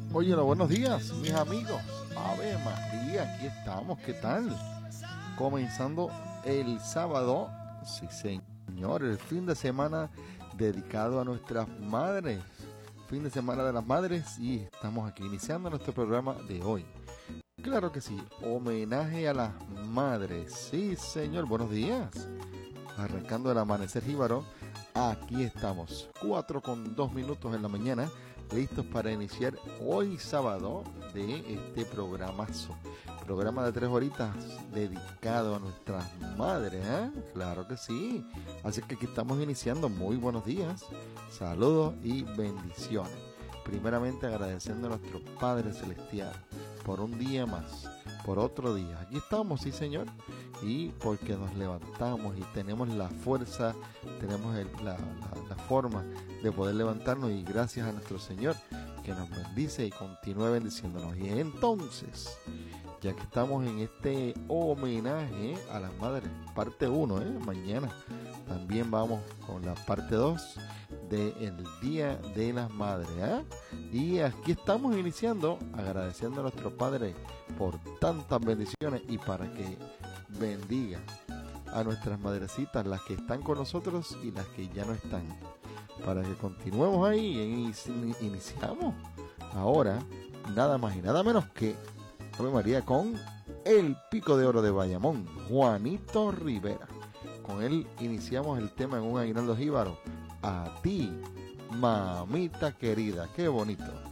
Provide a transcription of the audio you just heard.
Oye, buenos días, mis amigos. Ave María, aquí estamos. ¿Qué tal? Comenzando el sábado, sí señor, el fin de semana dedicado a nuestras madres. Fin de semana de las madres y estamos aquí iniciando nuestro programa de hoy. Claro que sí, homenaje a las madres. Sí señor, buenos días. Arrancando el amanecer jíbaro, aquí estamos, 4:02 en la mañana, listos para iniciar hoy sábado de este programazo. Programa de 3 horitas dedicado a nuestras madres, ¿eh? Claro que sí. Así que aquí estamos iniciando. Muy buenos días, saludos y bendiciones. Primeramente agradeciendo a nuestro Padre Celestial por un día más, por otro día. Aquí estamos, sí señor. Y porque nos levantamos y tenemos la fuerza, tenemos la forma de poder levantarnos, y gracias a nuestro Señor que nos bendice y continúe bendiciéndonos. Y entonces, ya que estamos en este homenaje a las madres, parte 1, mañana también vamos con la parte 2 del Día de las Madres, ¿eh? Y aquí estamos iniciando agradeciendo a nuestro Padre por tantas bendiciones y para que bendiga a nuestras madrecitas, las que están con nosotros y las que ya no están, para que continuemos ahí. Iniciamos ahora nada más y nada menos que Ave María con el Pico de Oro de Bayamón, Juanito Rivera. Con él iniciamos el tema en un aguinaldo jíbaro. A ti, mamita querida. Qué bonito.